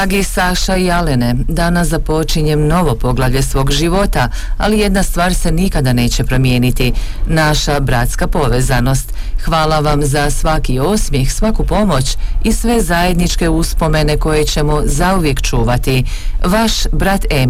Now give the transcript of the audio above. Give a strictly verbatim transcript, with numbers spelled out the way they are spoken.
Dragi Saša i Alene, danas započinjem novo poglavlje svog života, ali jedna stvar se nikada neće promijeniti, naša bratska povezanost. Hvala vam za svaki osmijeh, svaku pomoć i sve zajedničke uspomene koje ćemo zauvijek čuvati. Vaš brat Emil.